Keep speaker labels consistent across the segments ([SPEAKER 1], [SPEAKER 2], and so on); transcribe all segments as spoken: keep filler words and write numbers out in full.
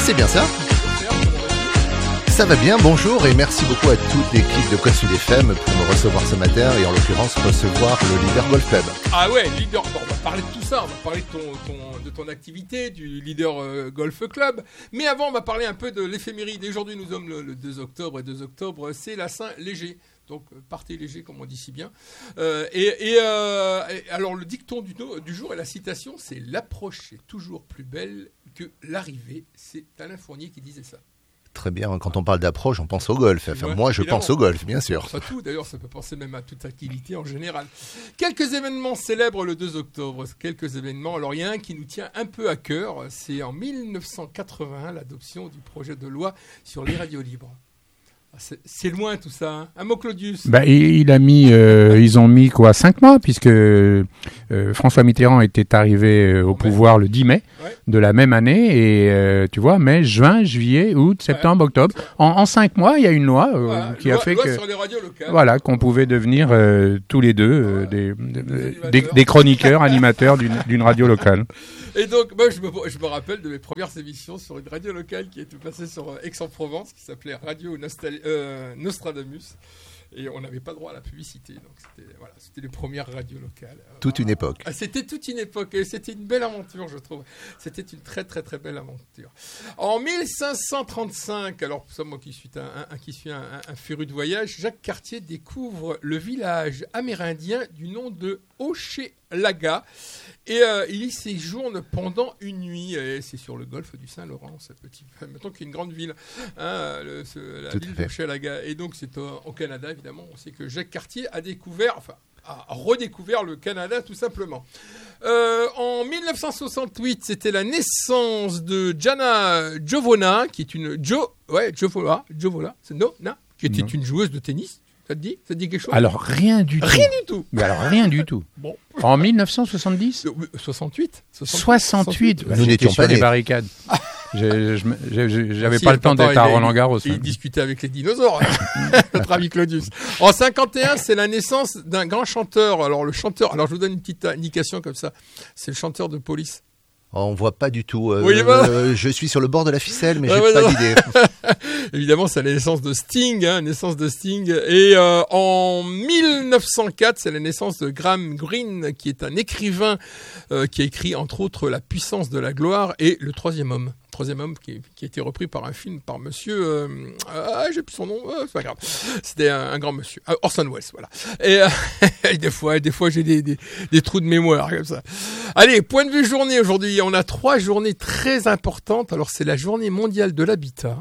[SPEAKER 1] C'est bien ça. Ça va bien, bonjour et merci beaucoup à toute l'équipe de Code Sud F M pour me recevoir ce matin et en l'occurrence recevoir le Leader Golf Club.
[SPEAKER 2] Ah ouais, Leader, bon, on va parler de tout ça, on va parler de ton, ton, de ton activité, du Leader euh, Golf Club. Mais avant, on va parler un peu de l'éphéméride. Aujourd'hui, nous sommes le, le deux octobre et deux octobre, c'est la Saint-Léger. Donc, partez léger, comme on dit si bien. Euh, et, et, euh, et alors, le dicton du, du jour et la citation, c'est « L'approche est toujours plus belle que l'arrivée ». C'est Alain Fournier qui disait ça.
[SPEAKER 1] Très bien, quand on parle d'approche, on pense au golf. Enfin, ouais, moi, je pense au golf, bien sûr.
[SPEAKER 2] Ça tout, d'ailleurs, ça peut penser même à toute activité en général. Quelques événements célèbres le deux octobre. Quelques événements. Alors, il y a un qui nous tient un peu à cœur. C'est en dix-neuf cent quatre-vingt-un, l'adoption du projet de loi sur les radios libres. C'est, c'est loin tout ça, hein. Un mot Claudius.
[SPEAKER 3] Bah, il, il a mis, euh, ils ont mis quoi, cinq mois, puisque euh, François Mitterrand était arrivé euh, au ouais. pouvoir le dix mai ouais. de la même année, et euh, tu vois, mai, juin, juillet, août, septembre, ouais. octobre. En, en cinq mois, il y a une loi euh, voilà, qui
[SPEAKER 2] loi,
[SPEAKER 3] a fait
[SPEAKER 2] loi
[SPEAKER 3] que,
[SPEAKER 2] sur les radios locales.
[SPEAKER 3] Voilà, qu'on pouvait devenir euh, tous les deux euh, des, des, des, des chroniqueurs, animateurs d'une, d'une radio locale.
[SPEAKER 2] Et donc, moi, je me, je me rappelle de mes premières émissions sur une radio locale qui était passée sur Aix-en-Provence, qui s'appelait Radio Nostal- euh, Nostradamus. Et on n'avait pas droit à la publicité. Donc, c'était, voilà, c'était les premières radios locales.
[SPEAKER 1] Toute une époque.
[SPEAKER 2] Ah, c'était toute une époque. Et c'était une belle aventure, je trouve. C'était une très, très, très belle aventure. En mille cinq cent trente-cinq, alors, ça, moi qui suis un, un, un, qui suis un, un, un féru de voyage, Jacques Cartier découvre le village amérindien du nom de Hochelaga. Et euh, il y séjourne pendant une nuit. Et c'est sur le golfe du Saint-Laurent, ce petit. Mettons qu'il y a une grande ville, hein, le, ce, la Tout ville d'Hochelaga. Et donc, c'est au, au Canada, évidemment. On sait que Jacques Cartier a découvert, enfin, a redécouvert le Canada, tout simplement. Euh, en dix-neuf cent soixante-huit, c'était la naissance de Jana Jovona, qui est une Jo, ouais, Jovola, Jovola, c'est no, na, qui était non. une joueuse de tennis. Ça te dit, ça te dit quelque chose?
[SPEAKER 3] Alors rien du tout.
[SPEAKER 2] Rien du tout.
[SPEAKER 3] Mais alors rien du tout.
[SPEAKER 2] Bon.
[SPEAKER 3] En dix-neuf cent soixante-dix.
[SPEAKER 2] soixante-huit.
[SPEAKER 3] soixante-huit.
[SPEAKER 1] Bah, nous n'étions pas
[SPEAKER 3] des barricades. je, je, je, j'avais si, pas le temps d'être à Roland-Garros.
[SPEAKER 2] Il, il discutait avec les dinosaures, notre ami Claudius. En cinquante et un, c'est la naissance d'un grand chanteur. Alors le chanteur, alors je vous donne une petite indication comme ça. C'est le chanteur de Police.
[SPEAKER 1] On voit pas du tout. Euh,
[SPEAKER 2] oui, bah...
[SPEAKER 1] euh, je suis sur le bord de la ficelle, mais
[SPEAKER 2] ouais,
[SPEAKER 1] j'ai
[SPEAKER 2] ouais,
[SPEAKER 1] pas
[SPEAKER 2] non.
[SPEAKER 1] d'idée.
[SPEAKER 2] Évidemment, c'est la naissance de Sting, hein, naissance de Sting. Et euh, en dix-neuf cent quatre, c'est la naissance de Graham Greene, qui est un écrivain euh, qui a écrit entre autres La puissance de la gloire et Le troisième homme. Troisième homme qui, qui a été repris par un film par monsieur euh, ah, j'ai plus son nom, euh, c'est pas grave, c'était un, un grand monsieur, ah, Orson Welles, voilà. Et, euh, et des fois des fois j'ai des, des, des trous de mémoire comme ça. Allez, point de vue journée aujourd'hui, on a trois journées très importantes. Alors c'est la journée mondiale de l'habitat,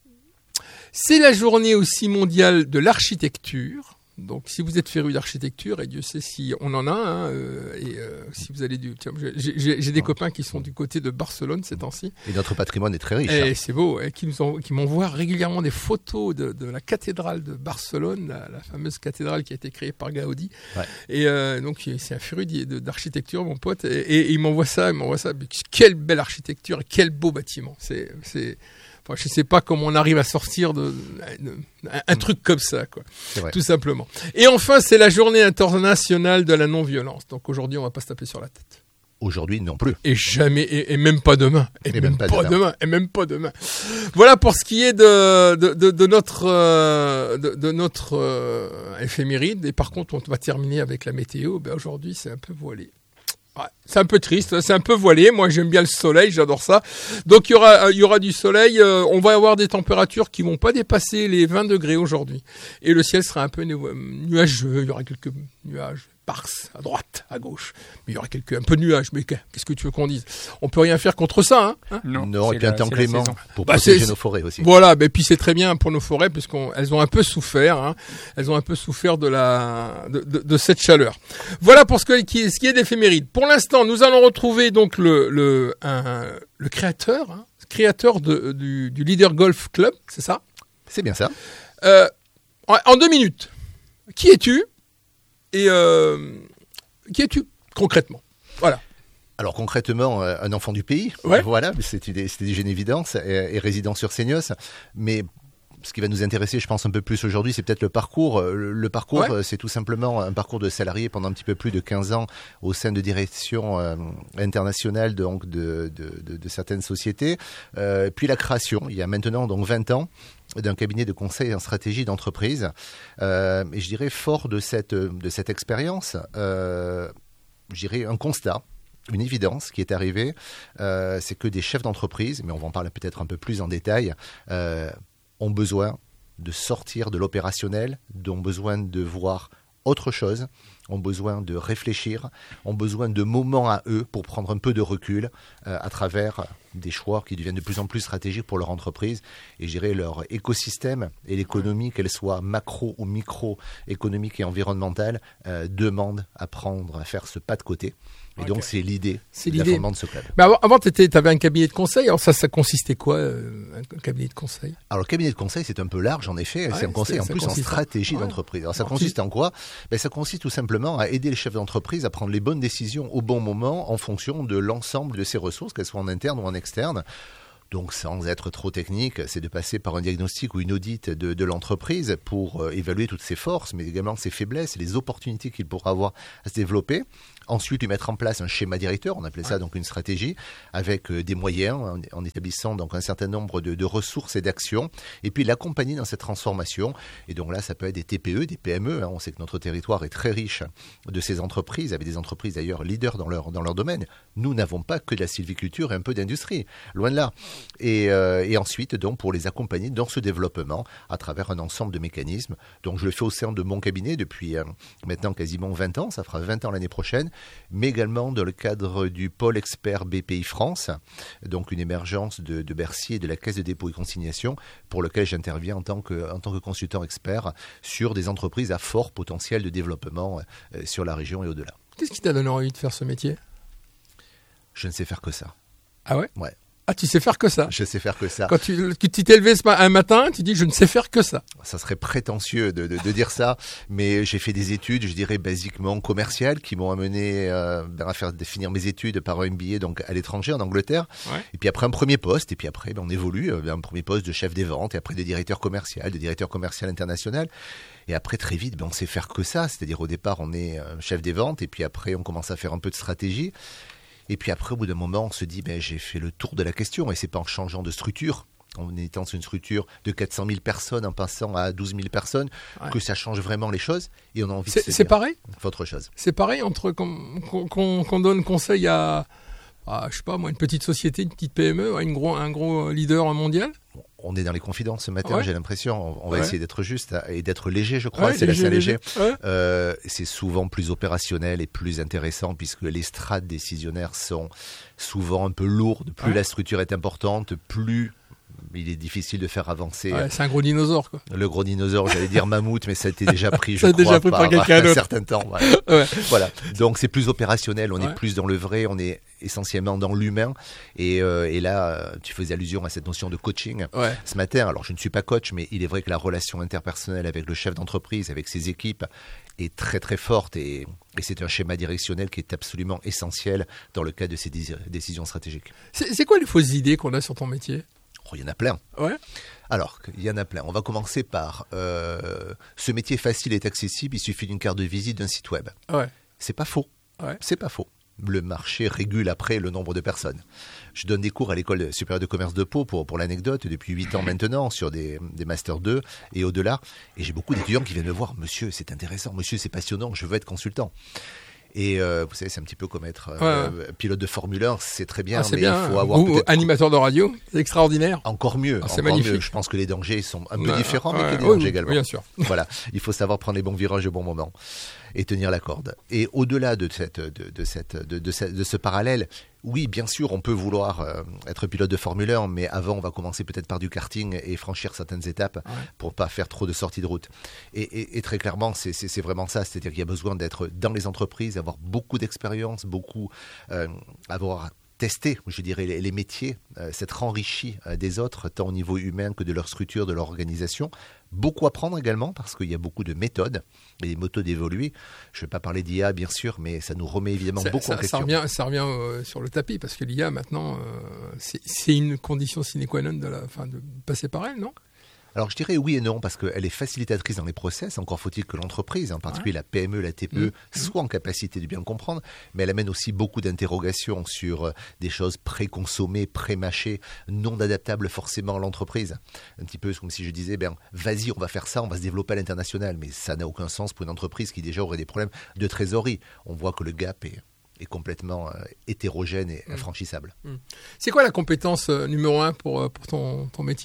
[SPEAKER 2] c'est la journée aussi mondiale de l'architecture. Donc, si vous êtes féru d'architecture, et Dieu sait si on en a, hein, euh, et euh, si vous allez du, tiens, j'ai, j'ai, j'ai des copains qui sont du côté de Barcelone ces temps-ci.
[SPEAKER 1] Et notre patrimoine est très riche.
[SPEAKER 2] Et
[SPEAKER 1] hein.
[SPEAKER 2] c'est beau, et qui nous en, qui m'envoient régulièrement des photos de, de la cathédrale de Barcelone, la, la fameuse cathédrale qui a été créée par Gaudi. Ouais. Et euh, donc, c'est un féru d'architecture, mon pote, et, et, et il m'envoie ça, il m'envoie ça. Quelle belle architecture, et quel beau bâtiment. C'est, c'est. Enfin, je ne sais pas comment on arrive à sortir de, de, de un, un truc comme ça, quoi. Tout simplement. Et enfin, c'est la journée internationale de la non-violence. Donc aujourd'hui, on ne va pas se taper sur la tête.
[SPEAKER 1] Aujourd'hui, non plus.
[SPEAKER 2] Et jamais, et, et même pas demain. Et, et même, même pas, pas demain. demain. Et même pas demain. Voilà pour ce qui est de, de, de, de notre, euh, de, de notre euh, éphéméride. Et par contre, on va terminer avec la météo. Ben, aujourd'hui, c'est un peu voilé. Ouais, c'est un peu triste, c'est un peu voilé. Moi, j'aime bien le soleil, j'adore ça. Donc, il y aura, il y aura du soleil. Euh, on va avoir des températures qui vont pas dépasser les vingt degrés aujourd'hui. Et le ciel sera un peu nu- nuageux. Il y aura quelques nuages parses à droite, à gauche. Mais il y aura quelques, un peu de nuages. Mais qu'est-ce que tu veux qu'on dise? On peut rien faire contre ça, hein, hein
[SPEAKER 1] Non, non et puis un temps clément pour
[SPEAKER 2] bah,
[SPEAKER 1] protéger
[SPEAKER 2] c'est,
[SPEAKER 1] nos forêts aussi.
[SPEAKER 2] Voilà, et puis c'est très bien pour nos forêts puisqu'elles ont un peu souffert. Hein, elles ont un peu souffert de la, de, de, de cette chaleur. Voilà pour ce, que, qui, ce qui est d'éphéméride. Pour l'instant, nous allons retrouver donc le, le, un, le créateur, hein, créateur de, du, du Leader Golf Club, c'est ça?
[SPEAKER 1] C'est bien ça.
[SPEAKER 2] Euh, en, en deux minutes, qui es-tu? Et euh, qui es-tu concrètement? Voilà.
[SPEAKER 1] Alors concrètement, un enfant du pays,
[SPEAKER 2] ouais.
[SPEAKER 1] voilà, c'était, c'était déjà une évidence, et, et résident sur Seignos, mais ce qui va nous intéresser, je pense, un peu plus aujourd'hui, c'est peut-être le parcours. Le, le parcours, ouais. c'est tout simplement un parcours de salarié pendant un petit peu plus de quinze ans au sein de directions euh, internationales donc de, de, de, de certaines sociétés. Euh, puis la création, il y a maintenant donc vingt ans, d'un cabinet de conseil en stratégie d'entreprise. Euh, et je dirais, fort de cette, de cette expérience, euh, je dirais un constat, une évidence qui est arrivée, euh, c'est que des chefs d'entreprise, mais on va en parler peut-être un peu plus en détail, euh, ont besoin de sortir de l'opérationnel, ont besoin de voir autre chose, ont besoin de réfléchir, ont besoin de moments à eux pour prendre un peu de recul euh, à travers des choix qui deviennent de plus en plus stratégiques pour leur entreprise et gérer leur écosystème et l'économie, qu'elle soit macro ou micro, économique et environnementale, euh, demande à prendre, à faire ce pas de côté. Et okay. donc, c'est l'idée, c'est l'idée. de ce club.
[SPEAKER 2] Mais avant, avant tu avais un cabinet de conseil. Alors, ça, ça consistait quoi, euh, un cabinet de conseil?
[SPEAKER 1] Alors, le cabinet de conseil, c'est un peu large, en effet. Ouais, c'est un conseil, en plus, en stratégie ouais. d'entreprise. Alors, ça Alors, consiste en quoi? Ben, ça consiste tout simplement à aider les chefs d'entreprise à prendre les bonnes décisions au bon moment en fonction de l'ensemble de ses ressources, qu'elles soient en interne ou en externe. Donc, sans être trop technique, c'est de passer par un diagnostic ou une audit de, de l'entreprise pour euh, évaluer toutes ses forces, mais également ses faiblesses et les opportunités qu'il pourra avoir à se développer. Ensuite, lui mettre en place un schéma directeur, on appelait ça donc une stratégie, avec euh, des moyens, en, en établissant donc un certain nombre de, de ressources et d'actions, et puis l'accompagner dans cette transformation. Et donc là, ça peut être des T P E, des P M E. Hein. On sait que notre territoire est très riche de ces entreprises, avec des entreprises d'ailleurs leaders dans leur, dans leur domaine. Nous n'avons pas que de la sylviculture et un peu d'industrie, loin de là. Et, euh, et ensuite, donc, pour les accompagner dans ce développement à travers un ensemble de mécanismes. Donc, je le fais au sein de mon cabinet depuis euh, maintenant quasiment vingt ans, ça fera vingt ans l'année prochaine, mais également dans le cadre du pôle expert B P I France, donc une émergence de, de Bercy et de la Caisse de dépôt et consignation, pour lequel j'interviens en tant que, en tant que consultant expert sur des entreprises à fort potentiel de développement euh, sur la région et au-delà.
[SPEAKER 2] Qu'est-ce qui t'a donné envie de faire ce métier?
[SPEAKER 1] Je ne sais faire que ça.
[SPEAKER 2] Ah ouais?
[SPEAKER 1] Ouais.
[SPEAKER 2] Ah, tu sais faire que ça?
[SPEAKER 1] Je sais faire que ça.
[SPEAKER 2] Quand tu, tu t'es levé un matin, tu dis je ne sais faire que ça.
[SPEAKER 1] Ça serait prétentieux de, de, de dire ça, mais j'ai fait des études, je dirais basiquement commerciales, qui m'ont amené euh, à faire finir mes études par un M B A donc à l'étranger, en Angleterre. Ouais. Et puis après un premier poste, et puis après ben, on évolue, euh, un premier poste de chef des ventes, et après de directeur commercial, de directeur commercial international. Et après, très vite, ben, on sait faire que ça. C'est-à-dire au départ, on est euh, chef des ventes, et puis après, on commence à faire un peu de stratégie. Et puis après, au bout d'un moment, on se dit, ben, j'ai fait le tour de la question. Et c'est pas en changeant de structure, en étant sur une structure de quatre cent mille personnes, en passant à douze mille personnes, ouais. que ça change vraiment les choses. Et on a envie
[SPEAKER 2] c'est,
[SPEAKER 1] de se
[SPEAKER 2] C'est
[SPEAKER 1] dire,
[SPEAKER 2] pareil
[SPEAKER 1] autre chose.
[SPEAKER 2] C'est pareil entre qu'on, qu'on, qu'on donne conseil à, à, je sais pas moi, une petite société, une petite P M E, à une gros, un gros leader mondial.
[SPEAKER 1] On est dans les confidences ce matin, ouais. j'ai l'impression. On va ouais. essayer d'être juste et d'être léger, je crois.
[SPEAKER 2] Ouais,
[SPEAKER 1] c'est
[SPEAKER 2] léger,
[SPEAKER 1] assez léger.
[SPEAKER 2] léger. Ouais.
[SPEAKER 1] Euh, c'est souvent plus opérationnel et plus intéressant puisque les strates décisionnaires sont souvent un peu lourdes. Plus ouais. la structure est importante, plus il est difficile de faire avancer.
[SPEAKER 2] Ouais, c'est un gros dinosaure, quoi.
[SPEAKER 1] Le gros dinosaure, j'allais dire mammouth, mais ça a été déjà pris, je
[SPEAKER 2] ça a
[SPEAKER 1] crois,
[SPEAKER 2] déjà pris
[SPEAKER 1] par,
[SPEAKER 2] par quelqu'un d'autre.
[SPEAKER 1] un certain temps. Voilà. ouais. voilà. Donc c'est plus opérationnel, on ouais. est plus dans le vrai, on est essentiellement dans l'humain. Et, euh, et là, tu faisais allusion à cette notion de coaching
[SPEAKER 2] ouais.
[SPEAKER 1] ce matin. Alors je ne suis pas coach, mais il est vrai que la relation interpersonnelle avec le chef d'entreprise, avec ses équipes, est très très forte et, et c'est un schéma directionnel qui est absolument essentiel dans le cadre de ces dé- décisions stratégiques.
[SPEAKER 2] C'est, c'est quoi les fausses idées qu'on a sur ton métier ?
[SPEAKER 1] Oh, il y en a plein.
[SPEAKER 2] Ouais.
[SPEAKER 1] Alors, il y en a plein. On va commencer par euh, ce métier facile est accessible, il suffit d'une carte de visite d'un site web.
[SPEAKER 2] Ouais.
[SPEAKER 1] C'est pas faux.
[SPEAKER 2] Ouais.
[SPEAKER 1] C'est pas faux. Le marché régule après le nombre de personnes. Je donne des cours à l'école supérieure de commerce de Pau pour, pour l'anecdote depuis huit ans maintenant sur des, des Master deux et au-delà. Et j'ai beaucoup d'étudiants qui viennent me voir. Monsieur, c'est intéressant. Monsieur, c'est passionnant. Je veux être consultant. Et euh, vous savez, c'est un petit peu comme être euh, ouais. pilote de Formule un, c'est très bien, ah, c'est mais bien. il faut avoir
[SPEAKER 2] ou animateur de radio, c'est extraordinaire.
[SPEAKER 1] Encore mieux,
[SPEAKER 2] ah,
[SPEAKER 1] c'est
[SPEAKER 2] encore
[SPEAKER 1] magnifique.
[SPEAKER 2] mieux.
[SPEAKER 1] Je pense que les dangers sont un peu
[SPEAKER 2] ouais,
[SPEAKER 1] différents,
[SPEAKER 2] ouais,
[SPEAKER 1] mais que les
[SPEAKER 2] ouais,
[SPEAKER 1] dangers
[SPEAKER 2] oui,
[SPEAKER 1] également.
[SPEAKER 2] Bien sûr.
[SPEAKER 1] Voilà, il faut savoir prendre les bons virages au bon moment et tenir la corde. Et au-delà de cette, de, de cette, de, de, cette, de ce parallèle, oui, bien sûr, on peut vouloir euh, être pilote de Formule un, mais avant, on va commencer peut-être par du karting et franchir certaines étapes ouais. pour pas faire trop de sorties de route. Et, et, et très clairement, c'est, c'est, c'est vraiment ça, c'est-à-dire qu'il y a besoin d'être dans les entreprises, avoir beaucoup d'expérience, beaucoup euh, avoir tester, je dirais, les, les métiers, euh, s'être enrichi euh, des autres, tant au niveau humain que de leur structure, de leur organisation. Beaucoup apprendre également, parce qu'il y a beaucoup de méthodes, et les méthodes évoluent. Je ne vais pas parler d'I A, bien sûr, mais ça nous remet évidemment ça, beaucoup
[SPEAKER 2] ça,
[SPEAKER 1] en question.
[SPEAKER 2] Ça revient, ça revient euh, sur le tapis, parce que l'I A, maintenant, euh, c'est, c'est une condition sine qua non de, la, fin, de passer par elle, non ?
[SPEAKER 1] Alors je dirais oui et non, parce qu'elle est facilitatrice dans les process, encore faut-il que l'entreprise, en particulier ouais. la P M E, la T P E, mmh. soit en capacité de bien comprendre, mais elle amène aussi beaucoup d'interrogations sur des choses pré-consommées, pré-mâchées, non adaptables forcément à l'entreprise. Un petit peu comme si je disais, ben, vas-y, on va faire ça, on va se développer à l'international, mais ça n'a aucun sens pour une entreprise qui déjà aurait des problèmes de trésorerie. On voit que le gap est... est complètement euh, hétérogène et infranchissable.
[SPEAKER 2] Mmh. C'est quoi la compétence euh, numéro un pour, pour ton, ton métier ?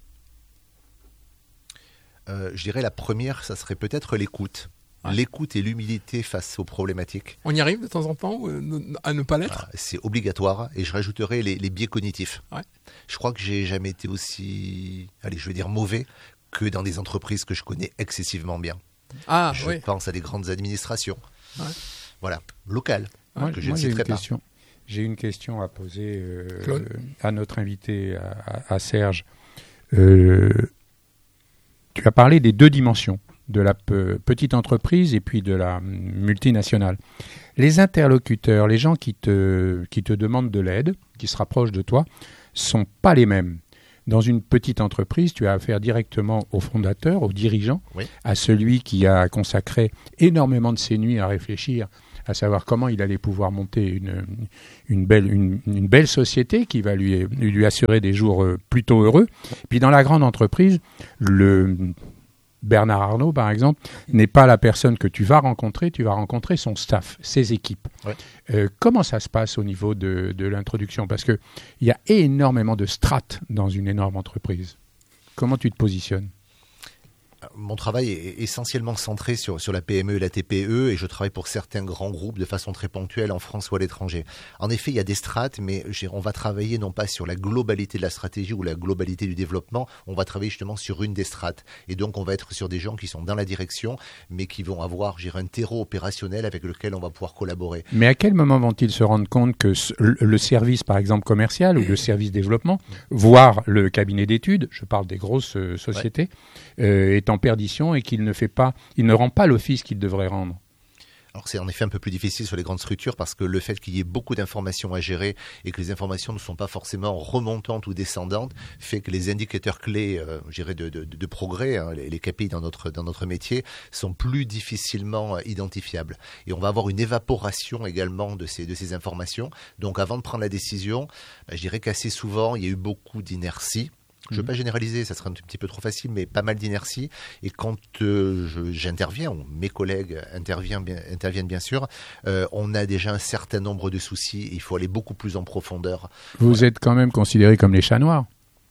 [SPEAKER 1] euh, Je dirais la première, ça serait peut-être l'écoute. Ouais. L'écoute et l'humilité face aux problématiques.
[SPEAKER 2] On y arrive de temps en temps euh, à ne pas l'être ?
[SPEAKER 1] C'est obligatoire et je rajouterai les, les biais cognitifs.
[SPEAKER 2] Ouais.
[SPEAKER 1] Je crois que j'ai jamais été aussi, allez, je veux dire mauvais que dans des entreprises que je connais excessivement bien.
[SPEAKER 2] Ah,
[SPEAKER 1] je
[SPEAKER 2] oui.
[SPEAKER 1] pense à des grandes administrations. Ouais. Voilà, locales.
[SPEAKER 3] Moi,
[SPEAKER 1] que je
[SPEAKER 3] moi
[SPEAKER 1] ne
[SPEAKER 3] j'ai, une
[SPEAKER 1] pas.
[SPEAKER 3] question, j'ai une question à poser euh, euh, à notre invité, à, à Serge. Euh, tu as parlé des deux dimensions, de la pe- petite entreprise et puis de la multinationale. Les interlocuteurs, les gens qui te, qui te demandent de l'aide, qui se rapprochent de toi, ne sont pas les mêmes. Dans une petite entreprise, tu as affaire directement au fondateur, au dirigeant, oui. à celui qui a consacré énormément de ses nuits à réfléchir à savoir comment il allait pouvoir monter une, une, belle, une, une belle société qui va lui, lui assurer des jours plutôt heureux. Puis dans la grande entreprise, le Bernard Arnault, par exemple, n'est pas la personne que tu vas rencontrer, tu vas rencontrer son staff, ses équipes. Ouais. Euh, comment ça se passe au niveau de, de l'introduction ? Parce qu'il y a énormément de strates dans une énorme entreprise. Comment tu te positionnes ?
[SPEAKER 1] Mon travail est essentiellement centré sur, sur la P M E et la T P E et je travaille pour certains grands groupes de façon très ponctuelle en France ou à l'étranger. En effet, il y a des strates, mais on va travailler non pas sur la globalité de la stratégie ou la globalité du développement, on va travailler justement sur une des strates. Et donc, on va être sur des gens qui sont dans la direction, mais qui vont avoir, je dirais, un terreau opérationnel avec lequel on va pouvoir collaborer.
[SPEAKER 3] Mais à quel moment vont-ils se rendre compte que le service, par exemple, commercial ou le service développement, voire le cabinet d'études, je parle des grosses euh, sociétés, ouais. euh, est en perdition et qu'il ne fait pas, il ne rend pas l'office qu'il devrait rendre?
[SPEAKER 1] Alors c'est en effet un peu plus difficile sur les grandes structures parce que le fait qu'il y ait beaucoup d'informations à gérer et que les informations ne sont pas forcément remontantes ou descendantes fait que les indicateurs clés, euh, je dirais de, de, de progrès, hein, les, les K P I dans notre dans notre métier, sont plus difficilement identifiables. Et on va avoir une évaporation également de ces de ces informations. Donc avant de prendre la décision, bah, je dirais qu'assez souvent il y a eu beaucoup d'inertie. Je ne veux pas généraliser, ça serait un petit peu trop facile, mais pas mal d'inertie. Et quand euh, je, j'interviens, ou mes collègues interviennent bien, interviennent bien sûr, euh, on a déjà un certain nombre de soucis. Il faut aller beaucoup plus en profondeur.
[SPEAKER 3] Vous voilà. êtes quand même considérés comme les chats noirs?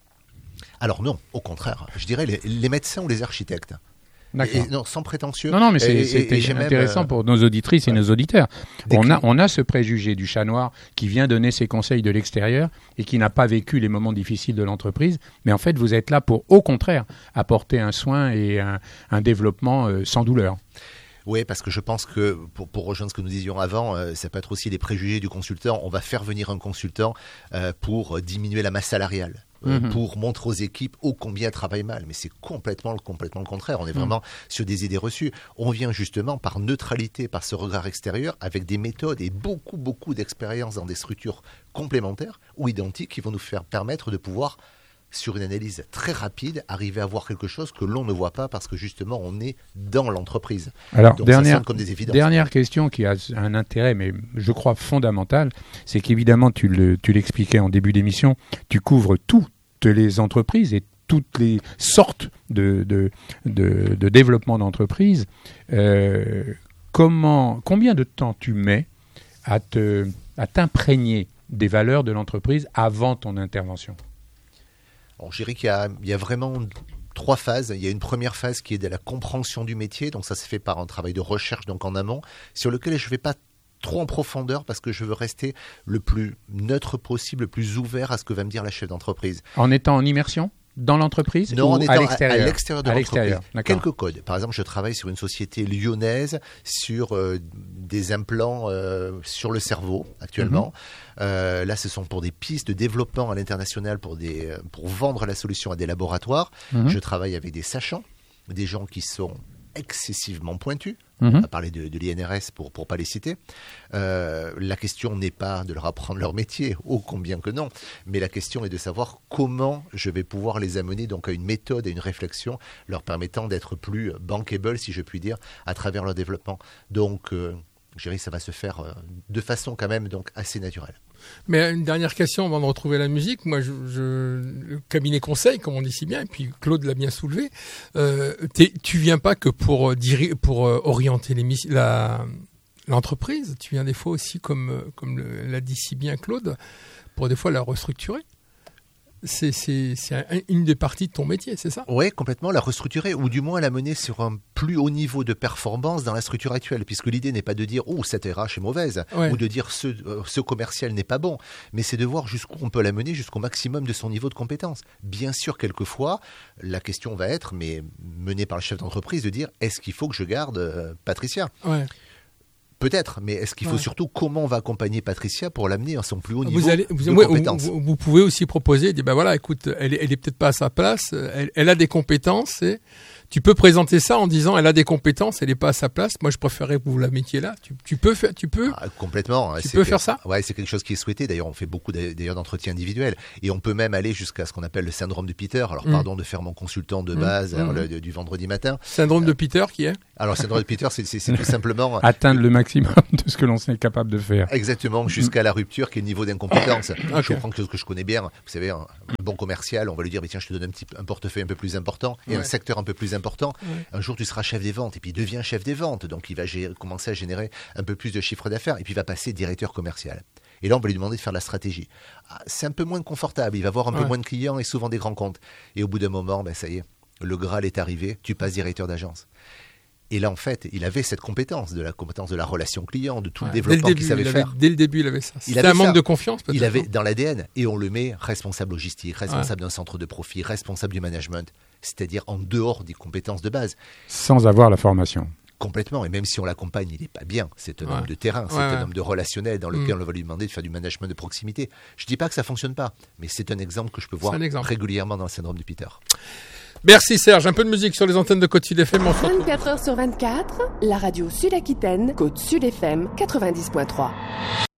[SPEAKER 1] Alors non, au contraire. Je dirais les, les médecins ou les architectes.
[SPEAKER 3] D'accord.
[SPEAKER 1] Et, non, sans prétentieux.
[SPEAKER 3] Non, non, mais c'est, et, c'est et, et intéressant même, pour nos auditrices et ouais. nos auditeurs. On a, on a ce préjugé du chat noir qui vient donner ses conseils de l'extérieur et qui n'a pas vécu les moments difficiles de l'entreprise. Mais en fait, vous êtes là pour, au contraire, apporter un soin et un, un développement euh, sans douleur.
[SPEAKER 1] Oui, parce que je pense que, pour, pour rejoindre ce que nous disions avant, euh, ça peut être aussi les préjugés du consultant. On va faire venir un consultant euh, pour diminuer la masse salariale. Euh, mmh. Pour montrer aux équipes ô combien elles travaillent mal. Mais c'est complètement, complètement le contraire. On est vraiment mmh. sur des idées reçues. On vient justement par neutralité, par ce regard extérieur, avec des méthodes et beaucoup, beaucoup d'expériences dans des structures complémentaires ou identiques qui vont nous faire permettre de pouvoir, sur une analyse très rapide, arriver à voir quelque chose que l'on ne voit pas parce que justement on est dans l'entreprise.
[SPEAKER 3] Alors, donc, dernière, ça sonne comme des évidences. Dernière question qui a un intérêt, mais je crois fondamental, c'est qu'évidemment, tu, le, tu l'expliquais en début d'émission, tu couvres toutes les entreprises et toutes les sortes de, de, de, de développement d'entreprises. Euh, comment, combien de temps tu mets à, te, à t'imprégner des valeurs de l'entreprise avant ton intervention ?
[SPEAKER 1] Alors, je dirais qu'il y a, il y a vraiment trois phases. Il y a une première phase qui est de la compréhension du métier. Donc ça se fait par un travail de recherche donc en amont, sur lequel je ne vais pas trop en profondeur parce que je veux rester le plus neutre possible, le plus ouvert à ce que va me dire la chef d'entreprise.
[SPEAKER 3] En étant en immersion dans l'entreprise
[SPEAKER 1] non,
[SPEAKER 3] ou
[SPEAKER 1] en étant
[SPEAKER 3] à l'extérieur,
[SPEAKER 1] à, à l'extérieur de
[SPEAKER 3] à
[SPEAKER 1] l'entreprise.
[SPEAKER 3] L'extérieur.
[SPEAKER 1] Quelques codes. Par exemple, je travaille sur une société lyonnaise sur euh, des implants euh, sur le cerveau actuellement. Mm-hmm. Euh, là, ce sont pour des pistes de développement à l'international pour, des, euh, pour vendre la solution à des laboratoires. Mm-hmm. Je travaille avec des sachants, des gens qui sont excessivement pointus.
[SPEAKER 3] Mmh.
[SPEAKER 1] On va parler de, de l'I N R S pour pour pas les citer. Euh, la question n'est pas de leur apprendre leur métier, ô combien que non, mais la question est de savoir comment je vais pouvoir les amener donc à une méthode, à une réflexion leur permettant d'être plus bankable, si je puis dire, à travers leur développement. Donc, euh, je dirais que ça va se faire euh, de façon quand même donc assez naturelle.
[SPEAKER 2] Mais une dernière question avant de retrouver la musique. Moi, je, je le cabinet conseil, comme on dit si bien, et puis Claude l'a bien soulevé. Euh, tu viens pas que pour diri- pour euh, orienter la l'entreprise. Tu viens des fois aussi, comme comme le, l'a dit si bien Claude, pour des fois la restructurer. C'est, c'est, c'est un, une des parties de ton métier, c'est ça ?
[SPEAKER 1] Oui, complètement, la restructurer, ou du moins la mener sur un plus haut niveau de performance dans la structure actuelle, puisque l'idée n'est pas de dire « Oh, cette R H est mauvaise ouais. » ou de dire ce, euh, « Ce commercial n'est pas bon », mais c'est de voir jusqu'où on peut la mener jusqu'au maximum de son niveau de compétence. Bien sûr, quelquefois, la question va être, mais menée par le chef d'entreprise, de dire « Est-ce qu'il faut que je garde euh, Patricia ?» ouais. Peut-être, mais est-ce qu'il faut ouais. surtout comment on va accompagner Patricia pour l'amener à son plus haut niveau vous allez,
[SPEAKER 2] vous,
[SPEAKER 1] de
[SPEAKER 2] ouais,
[SPEAKER 1] compétences
[SPEAKER 2] vous, vous pouvez aussi proposer, dire ben voilà, écoute, elle, elle est peut-être pas à sa place, elle, elle a des compétences et tu peux présenter ça en disant elle a des compétences, elle n'est pas à sa place. Moi, je préférerais que vous la mettiez là. Tu, tu peux faire, tu peux.
[SPEAKER 1] Ah, complètement.
[SPEAKER 2] Tu peux
[SPEAKER 1] que,
[SPEAKER 2] faire ça.
[SPEAKER 1] Ouais, c'est quelque chose qui est souhaité. D'ailleurs, on fait beaucoup d'ailleurs d'entretiens individuels et on peut même aller jusqu'à ce qu'on appelle le syndrome de Peter. Alors, mmh. pardon de faire mon consultant de base mmh. alors, le, du vendredi matin.
[SPEAKER 2] Syndrome euh, de Peter qui est
[SPEAKER 1] Alors, syndrome de Peter, c'est, c'est, c'est tout simplement
[SPEAKER 3] atteindre le maximum de ce que l'on est capable de faire.
[SPEAKER 1] Exactement, jusqu'à la rupture qui est le niveau d'incompétence. Okay. Je prends quelque chose que je connais bien. Vous savez, un bon commercial, on va lui dire, mais tiens, je te donne un petit un portefeuille un peu plus important et ouais. un secteur un peu plus important. Ouais. Un jour, tu seras chef des ventes et puis il devient chef des ventes. Donc, il va gérer, commencer à générer un peu plus de chiffre d'affaires et puis il va passer directeur commercial. Et là, on va lui demander de faire de la stratégie. Ah, c'est un peu moins confortable. Il va avoir un ouais. peu moins de clients et souvent des grands comptes. Et au bout d'un moment, ben, ça y est, le Graal est arrivé. Tu passes directeur d'agence. Et là, en fait, il avait cette compétence, de la compétence de la relation client, de tout ouais. le développement
[SPEAKER 2] début,
[SPEAKER 1] qu'il savait
[SPEAKER 2] avait,
[SPEAKER 1] faire.
[SPEAKER 2] Dès le début, il avait ça. C'était un manque ça. de confiance, peut-être.
[SPEAKER 1] Il avait dans l'A D N, et on le met responsable logistique, responsable ouais. d'un centre de profit, responsable du management, c'est-à-dire en dehors des compétences de base.
[SPEAKER 3] Sans avoir la formation.
[SPEAKER 1] Complètement, et même si on l'accompagne, il n'est pas bien. C'est un ouais. homme de terrain, c'est ouais, un ouais. homme de relationnel dans lequel mmh. on va lui demander de faire du management de proximité. Je ne dis pas que ça ne fonctionne pas, mais c'est un exemple que je peux voir régulièrement dans le syndrome de Peter.
[SPEAKER 2] Merci Serge, un peu de musique sur les antennes de Côte Sud F M.
[SPEAKER 4] vingt-quatre heures sur vingt-quatre, la radio Sud-Aquitaine, Côte Sud F M quatre-vingt-dix point trois.